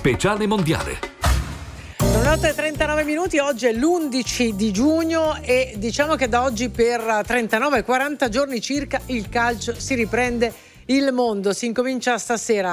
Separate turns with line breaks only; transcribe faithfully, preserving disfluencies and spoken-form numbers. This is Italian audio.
speciale mondiale.
Notte e trentanove minuti, oggi è l'undici di giugno e diciamo che da oggi per trentanove quaranta giorni circa il calcio si riprende il mondo. Si incomincia stasera